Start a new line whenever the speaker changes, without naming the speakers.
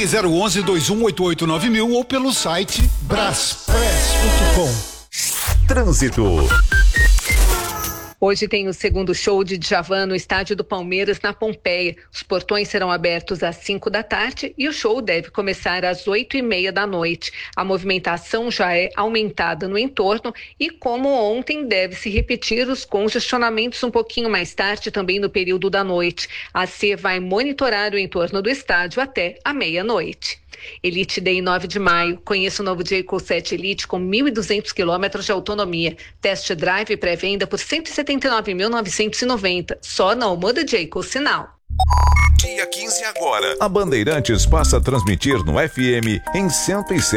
011-2188-9000 ou pelo site braspress.com.
Trânsito.
Hoje tem o segundo show de Djavan no estádio do Palmeiras, na Pompeia. Os portões serão abertos às 5 da tarde e o show deve começar às 8:30 da noite. A movimentação já é aumentada no entorno e, como ontem, deve se repetir os congestionamentos um pouquinho mais tarde, também no período da noite. A C vai monitorar o entorno do estádio até a meia-noite. Elite Day 9 de maio. Conheça o novo Jayco 7 Elite com 1.200 quilômetros de autonomia. Test drive e pré-venda por 179.990. Só na Omoda Jayco Sinal.
Dia 15 agora. A Bandeirantes passa a transmitir no FM em 107.